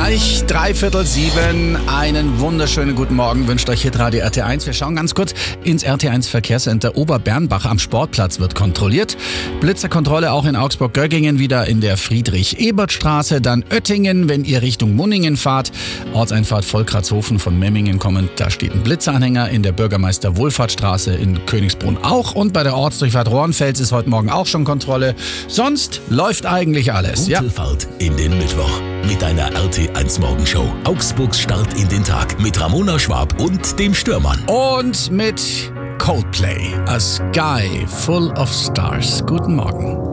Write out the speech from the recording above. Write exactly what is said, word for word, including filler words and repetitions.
Gleich dreiviertel sieben. Einen wunderschönen guten Morgen wünscht euch Hitradio R T eins. Wir schauen ganz kurz ins R T eins Verkehrscenter Oberbernbach. Am Sportplatz wird kontrolliert. Blitzerkontrolle auch in Augsburg-Göggingen, wieder in der Friedrich-Ebert-Straße. Dann Oettingen, wenn ihr Richtung Munningen fahrt. Ortseinfahrt Volkratshofen von Memmingen kommend. Da steht ein Blitzeranhänger. In der Bürgermeister-Wohlfahrtstraße in Königsbrunn auch. Und bei der Ortsdurchfahrt Rohrenfels ist heute Morgen auch schon Kontrolle. Sonst läuft eigentlich alles. Gute Ja. Fahrt in den Mittwoch mit einer R T eins Morgenshow. Augsburgs Start in den Tag mit Ramona Schwab und dem Stürmann. Und mit Coldplay, A Sky Full of Stars. Guten Morgen.